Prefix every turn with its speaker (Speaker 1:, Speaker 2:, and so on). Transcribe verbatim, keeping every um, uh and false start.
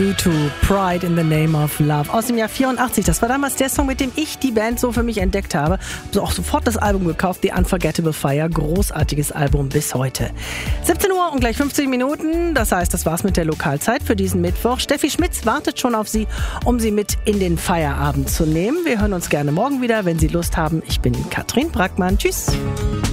Speaker 1: To Pride in the Name of Love aus dem Jahr vierundachtzig. Das war damals der Song, mit dem ich die Band so für mich entdeckt habe. Also auch sofort das Album gekauft, The Unforgettable Fire. Großartiges Album bis heute. siebzehn Uhr und gleich fünfzig Minuten. Das heißt, das war's mit der Lokalzeit für diesen Mittwoch. Steffi Schmitz wartet schon auf Sie, um Sie mit in den Feierabend zu nehmen. Wir hören uns gerne morgen wieder, wenn Sie Lust haben. Ich bin Katrin Brackmann. Tschüss.